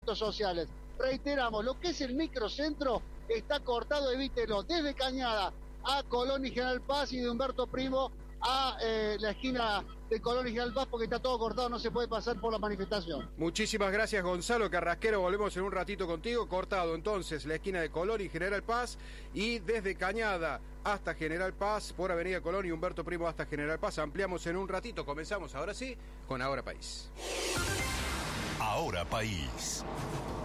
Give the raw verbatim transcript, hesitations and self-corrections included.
conflictos sociales. Reiteramos, lo que es el microcentro está cortado, evítelo, desde Cañada a Colón y General Paz y de Humberto Primo a eh, la esquina de Colón y General Paz, porque está todo cortado, no se puede pasar por la manifestación. Muchísimas gracias, Gonzalo Carrasquero, volvemos en un ratito contigo. Cortado entonces la esquina de Colón y General Paz, y desde Cañada hasta General Paz, por Avenida Colón y Humberto Primo hasta General Paz. Ampliamos en un ratito, comenzamos ahora sí con Ahora País. Ahora País.